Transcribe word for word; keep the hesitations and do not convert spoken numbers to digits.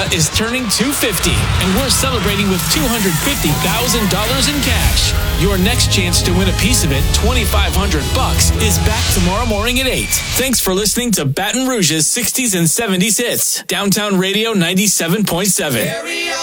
is turning two hundred fifty, and we're celebrating with two hundred fifty thousand dollars in cash. Your next chance to win a piece of it, twenty-five hundred bucks, is back tomorrow morning at eight. Thanks for listening to Baton Rouge's sixties and seventies hits. Downtown Radio ninety-seven point seven.